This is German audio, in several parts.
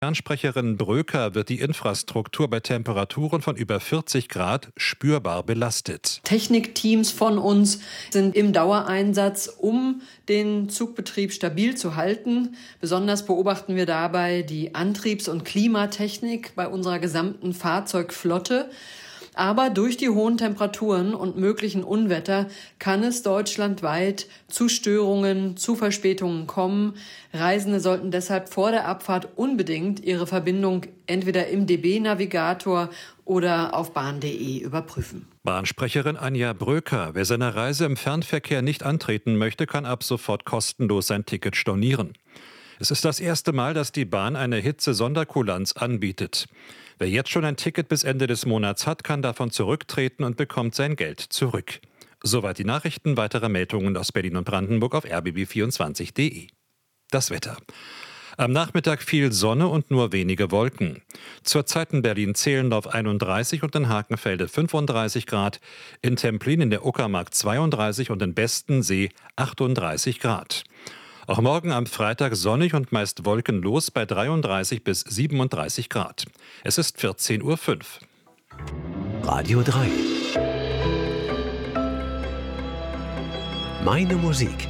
Fernsprecherin Bröker wird die Infrastruktur bei Temperaturen von über 40 Grad spürbar belastet. Technikteams von uns sind im Dauereinsatz, um den Zugbetrieb stabil zu halten. Besonders beobachten wir dabei die Antriebs- und Klimatechnik bei unserer gesamten Fahrzeugflotte. Aber durch die hohen Temperaturen und möglichen Unwetter kann es deutschlandweit zu Störungen, zu Verspätungen kommen. Reisende sollten deshalb vor der Abfahrt unbedingt ihre Verbindung entweder im DB-Navigator oder auf bahn.de überprüfen. Bahnsprecherin Anja Bröker: Wer seine Reise im Fernverkehr nicht antreten möchte, kann ab sofort kostenlos sein Ticket stornieren. Es ist das erste Mal, dass die Bahn eine Hitze-Sonderkulanz anbietet. Wer jetzt schon ein Ticket bis Ende des Monats hat, kann davon zurücktreten und bekommt sein Geld zurück. Soweit die Nachrichten. Weitere Meldungen aus Berlin und Brandenburg auf rbb24.de. Das Wetter. Am Nachmittag viel Sonne und nur wenige Wolken. Zurzeit in Berlin-Zehlendorf 31 und in Hakenfelde 35 Grad, in Templin in der Uckermark 32 und in Bestensee 38 Grad. Auch morgen am Freitag sonnig und meist wolkenlos bei 33 bis 37 Grad. Es ist 14:05 Uhr. Radio 3. Meine Musik.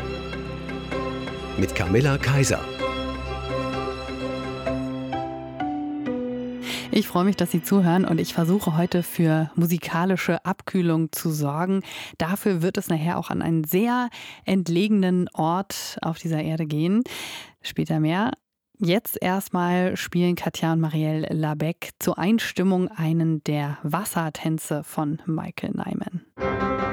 Mit Camilla Kaiser. Ich freue mich, dass Sie zuhören und ich versuche heute für musikalische Abkühlung zu sorgen. Dafür wird es nachher auch an einen sehr entlegenen Ort auf dieser Erde gehen. Später mehr. Jetzt erstmal spielen Katja und Marielle Labec zur Einstimmung einen der Wassertänze von Michael Nyman.